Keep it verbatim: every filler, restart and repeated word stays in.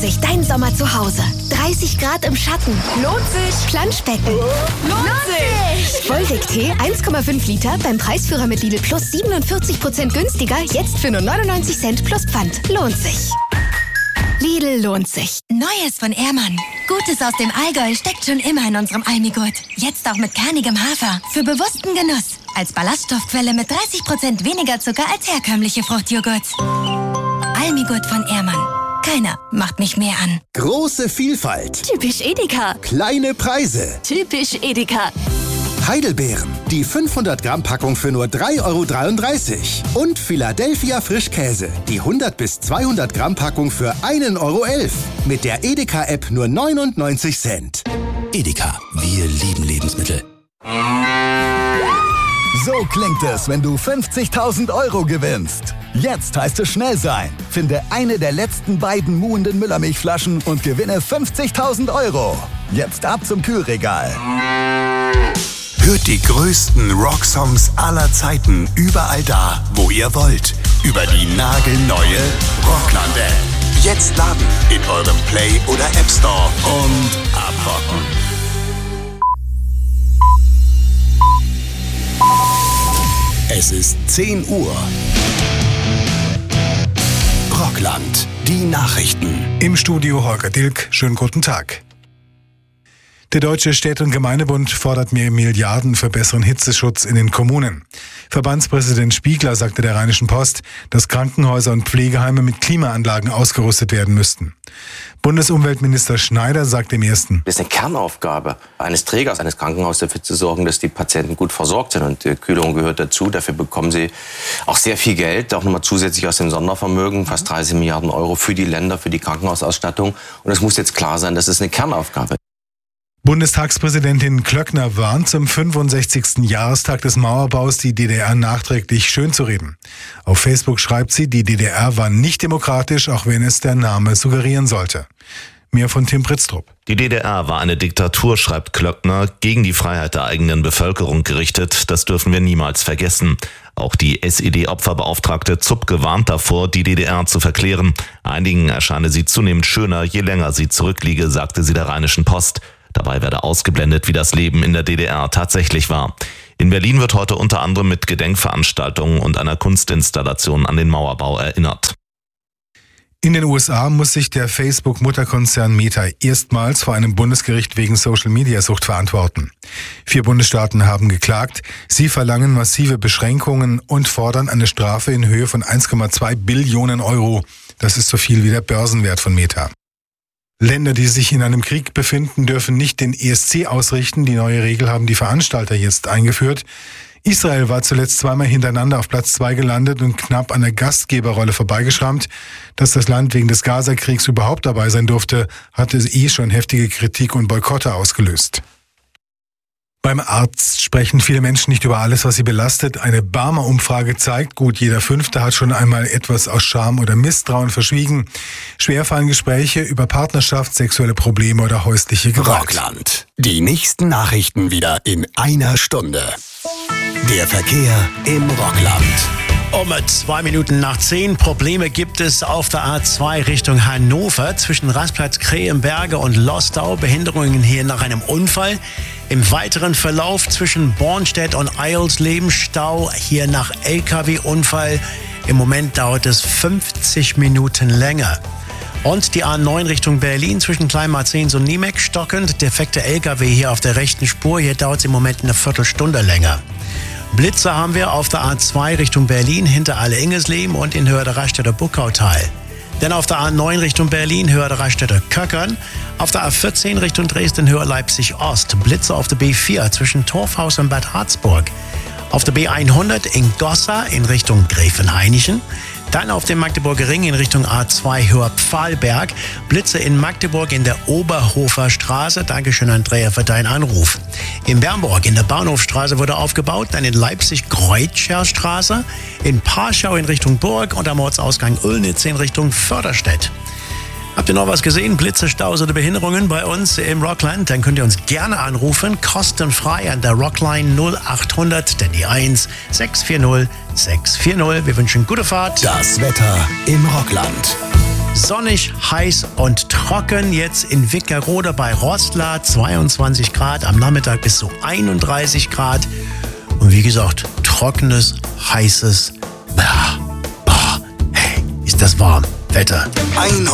sich dein Sommer zu Hause. dreißig Grad im Schatten. Lohnt sich. Planschbecken. Lohnt sich. Wolwig-Tee eins Komma fünf Liter beim Preisführer mit Lidl Plus siebenundvierzig Prozent günstiger. Jetzt für nur neunundneunzig Cent plus Pfand. Lohnt sich. Lidl lohnt sich. Neues von Ehrmann. Gutes aus dem Allgäu steckt schon immer in unserem Almigurt. Jetzt auch mit kernigem Hafer. Für bewussten Genuss. Als Ballaststoffquelle mit dreißig Prozent weniger Zucker als herkömmliche Fruchtjoghurts. Almigurt von Ehrmann. Keiner macht mich mehr an. Große Vielfalt. Typisch Edeka. Kleine Preise. Typisch Edeka. Heidelbeeren. Die fünfhundert Gramm Packung für nur drei Euro dreiunddreißig. Und Philadelphia Frischkäse. Die hundert bis zweihundert Gramm Packung für ein Euro elf. Mit der Edeka-App nur neunundneunzig Cent. Edeka. Wir lieben Lebensmittel. So klingt es, wenn du fünfzigtausend Euro gewinnst. Jetzt heißt es schnell sein. Finde eine der letzten beiden muhenden Müllermilchflaschen und gewinne fünfzigtausend Euro. Jetzt ab zum Kühlregal. Hört die größten Rocksongs aller Zeiten überall da, wo ihr wollt. Über die nagelneue Rockland-App. Jetzt laden in eurem Play- oder App Store und abrocken. Es ist zehn Uhr. Rockland, die Nachrichten. Im Studio Holger Dilk, schönen guten Tag. Der Deutsche Städte- und Gemeindebund fordert mehr Milliarden für besseren Hitzeschutz in den Kommunen. Verbandspräsident Spiegler sagte der Rheinischen Post, dass Krankenhäuser und Pflegeheime mit Klimaanlagen ausgerüstet werden müssten. Bundesumweltminister Schneider sagt im Ersten: Das ist eine Kernaufgabe eines Trägers eines Krankenhauses, dafür zu sorgen, dass die Patienten gut versorgt sind. Und die Kühlung gehört dazu. Dafür bekommen sie auch sehr viel Geld, auch nochmal zusätzlich aus dem Sondervermögen, fast dreißig Milliarden Euro für die Länder, für die Krankenhausausstattung. Und es muss jetzt klar sein, das ist eine Kernaufgabe. Bundestagspräsidentin Klöckner warnt, zum fünfundsechzigsten Jahrestag des Mauerbaus die D D R nachträglich schönzureden. Auf Facebook schreibt sie, die D D R war nicht demokratisch, auch wenn es der Name suggerieren sollte. Mehr von Tim Pritztrup. Die D D R war eine Diktatur, schreibt Klöckner, gegen die Freiheit der eigenen Bevölkerung gerichtet. Das dürfen wir niemals vergessen. Auch die S E D-Opferbeauftragte Zupke warnt davor, die D D R zu verklären. Einigen erscheine sie zunehmend schöner, je länger sie zurückliege, sagte sie der Rheinischen Post. Dabei werde ausgeblendet, wie das Leben in der D D R tatsächlich war. In Berlin wird heute unter anderem mit Gedenkveranstaltungen und einer Kunstinstallation an den Mauerbau erinnert. In den U S A muss sich der Facebook-Mutterkonzern Meta erstmals vor einem Bundesgericht wegen Social-Media-Sucht verantworten. Vier Bundesstaaten haben geklagt. Sie verlangen massive Beschränkungen und fordern eine Strafe in Höhe von eins Komma zwei Billionen Euro. Das ist so viel wie der Börsenwert von Meta. Länder, die sich in einem Krieg befinden, dürfen nicht den E S C ausrichten. Die neue Regel haben die Veranstalter jetzt eingeführt. Israel war zuletzt zweimal hintereinander auf Platz zwei gelandet und knapp an der Gastgeberrolle vorbeigeschrammt. Dass das Land wegen des Gaza-Kriegs überhaupt dabei sein durfte, hatte eh schon heftige Kritik und Boykotte ausgelöst. Beim Arzt sprechen viele Menschen nicht über alles, was sie belastet. Eine Barmer-Umfrage zeigt, gut jeder Fünfte hat schon einmal etwas aus Scham oder Misstrauen verschwiegen. Schwer fallen Gespräche über Partnerschaft, sexuelle Probleme oder häusliche Gewalt. Rockland. Die nächsten Nachrichten wieder in einer Stunde. Der Verkehr im Rockland. Um zwei Minuten nach zehn. Probleme gibt es auf der A zwei Richtung Hannover zwischen Rastplatz Krähenberge und Lostau. Behinderungen hier nach einem Unfall. Im weiteren Verlauf zwischen Bornstedt und Eilsleben Stau hier nach L K W-Unfall. Im Moment dauert es fünfzig Minuten länger. Und die A neun Richtung Berlin zwischen Kleinmarzens und Niemek stockend. Defekte L K W hier auf der rechten Spur. Hier dauert es im Moment eine Viertelstunde länger. Blitze haben wir auf der A zwei Richtung Berlin hinter Alle-Ingesleben und in Höhe der Raststätter Buckautal. Denn auf der A neun Richtung Berlin, Höhe der Raststätter Köckern. Auf der A vierzehn Richtung Dresden, Höhe Leipzig Ost. Blitze auf der B vier zwischen Torfhaus und Bad Harzburg. Auf der B hundert in Gossa in Richtung Gräfenhainichen. Dann auf dem Magdeburger Ring in Richtung A zwei Höher Pfahlberg. Blitze in Magdeburg in der Oberhofer Straße. Dankeschön, Andrea, für deinen Anruf. In Bernburg in der Bahnhofstraße wurde aufgebaut. Dann in Leipzig Kreuzscherstraße. In Parschau in Richtung Burg und am Ortsausgang Ullnitz in Richtung Förderstedt. Habt ihr noch was gesehen? Blitze, Staus oder Behinderungen bei uns im Rockland? Dann könnt ihr uns gerne anrufen, kostenfrei an der Rockline null achthundert, denn die eins sechs vier null sechs vier null. Wir wünschen gute Fahrt. Das Wetter im Rockland. Sonnig, heiß und trocken. Jetzt in Wickerode bei Roßla zweiundzwanzig Grad. Am Nachmittag bis zu einunddreißig Grad. Und wie gesagt, trockenes, heißes, bah, bah, hey, ist das warm. Wetter.